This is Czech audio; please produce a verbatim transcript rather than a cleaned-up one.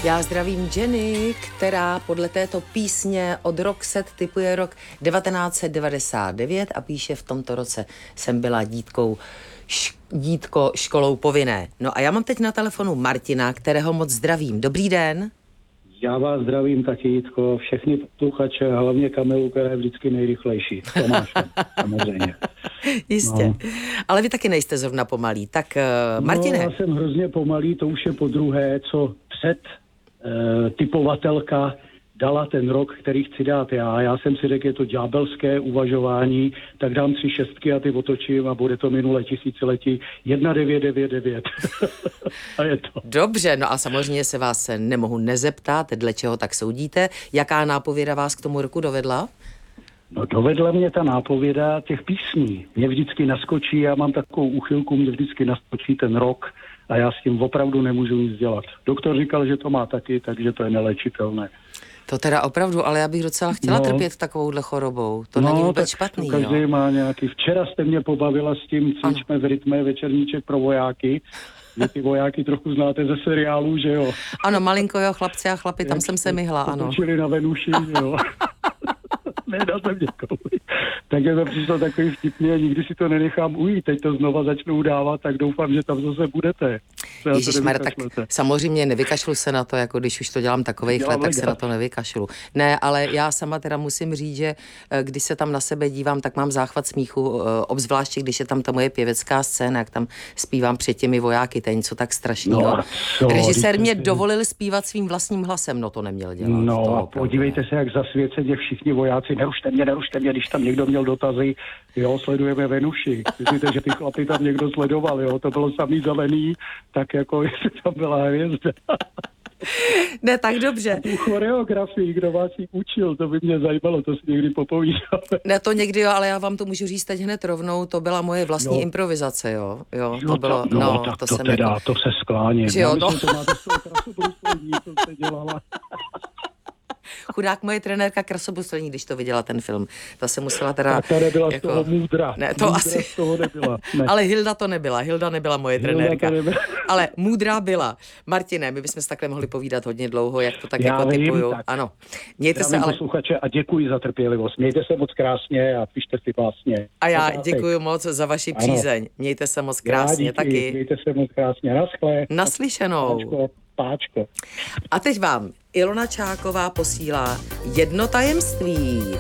Já zdravím Jenny, která podle této písně od Roxette tipuje rok devatenáct set devadesát devět a píše: v tomto roce jsem byla dítkou, š, dítko školou povinné. No a já mám teď na telefonu Martina, kterého moc zdravím. Dobrý den. Já vás zdravím taky, Jitko, všechny posluchače, hlavně Kamilu, která je vždycky nejrychlejší. Tomášem, samozřejmě. Jistě. No. Ale vy taky nejste zrovna pomalý. Tak uh, Martine. No, já jsem hrozně pomalý, to už je po druhé, co před uh, typovatelka dala ten rok, který chci dát já. Já jsem si řekl, je to ďábelské uvažování, tak dám tři šestky a ty otočím a bude to minulé tisíciletí jedna devět devět devět. A je to. Dobře, no a samozřejmě se vás nemohu nezeptat, dle čeho tak soudíte. Jaká nápověda vás k tomu roku dovedla? No dovedla mě ta nápověda těch písní. Mě vždycky naskočí, já mám takovou úchylku, mě vždycky naskočí ten rok a já s tím opravdu nemůžu nic dělat. Doktor říkal, že to má taky, takže to je neléčitelné. To teda opravdu, ale já bych docela chtěla no. trpět takovouhle chorobou. To no, není vůbec špatný, každý jo? má nějaký. Včera jste mě pobavila s tím Cvičme v rytme, večerníček pro vojáky. Vy ty vojáky trochu znáte ze seriálu, že jo? Ano, malinko jo, chlapci a chlapi, tam Jak jsem se myhla, ano. Učili na Venuši, jo. Nedá jsem děkou. Takže to přišlo takový vtipný a nikdy si to nenechám ujít. Teď to znova začnu udávat, tak doufám, že tam zase budete. Ježišmar, tak samozřejmě nevykašlu se na to, jako když už to dělám takovejch let, tak se na to nevykašlu. Ne, ale já sama teda musím říct, že když se tam na sebe dívám, tak mám záchvat smíchu, obzvláště když je tam ta moje pěvecká scéna, jak tam zpívám před těmi vojáky, to je něco tak strašného. No, režisér mě dovolil zpívat svým vlastním hlasem, no to neměl dělat. No, podívejte se, jak zasvěceně všichni vojáci, nerušte mě, nerušte mě, když tam někdo měl dotazy, jo, sledujeme Venuši. Myslíte, že ty chlapy tam někdo sledoval, jo, to bylo samý zelený, tak jako jestli tam byla hvězda. Ne, tak dobře. Tu choreografii, kdo vás ji učil, to by mě zajímalo, to si někdy popovídáme. Ne, to někdy jo, ale já vám to můžu říct teď hned rovnou, to byla moje vlastní jo. improvizace, jo. Jo, to jo, bylo, no, no, tak to, to jsem teda, jako... to se skláním. Jo, já no. myslím, to máte z toho krasobruslení, co jste dělala. Chudák moje trenérka krasobruslení, když to viděla ten film. Ta se musela teda... Tak ta nebyla jako... z toho můdra. Ne, to můdra asi... z toho nebyla. Ne. Ale Hilda to nebyla. Hilda nebyla moje Hilda trenérka. Nebyla. Ale můdrá byla. Martine, my bychom se takhle mohli povídat hodně dlouho, jak to tak Já jako vím, typuju. tak. Ano. Mějte Zdravím se ale... posluchače a děkuji za trpělivost. Mějte se moc krásně a pište si básně. A já děkuji moc za vaši ano. přízeň. Mějte se moc krásně já taky. Mějte se moc krásně. Naschle. Naslyšenou. Páčko, páčko. A teď vám Ilona Čáková posílá jedno tajemství.